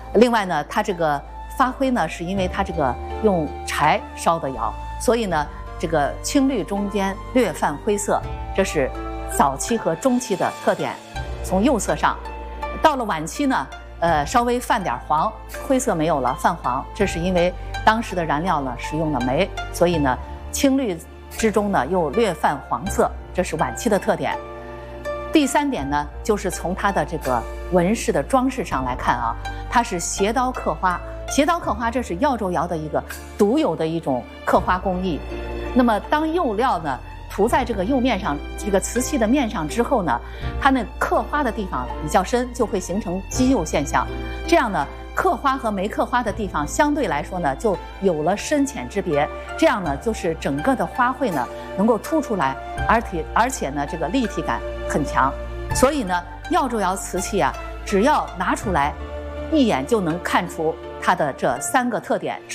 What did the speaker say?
另外呢，它这个发灰呢，是因为它这个用柴烧的窑，所以呢，这个青绿中间略泛灰色，这是早期和中期的特点。从釉色上，到了晚期呢，稍微泛点黄，灰色没有了，泛黄，这是因为当时的燃料呢是用了煤，所以呢，青绿之中呢又略泛黄色，这是晚期的特点。第3点呢，就是从它的这个纹饰的装饰上来看啊，它是斜刀刻花。斜刀刻花，这是耀州窑的一个独有的一种刻花工艺。那么，当釉料呢涂在这个釉面上，这个瓷器的面上之后呢，它那刻花的地方比较深，就会形成积釉现象。这样呢，刻花和没刻花的地方相对来说呢，就有了深浅之别。这样呢，就是整个的花卉呢能够凸出来，而且呢，这个立体感很强。所以呢，耀州窑瓷器啊，只要拿出来，一眼就能看出它的这3个特点。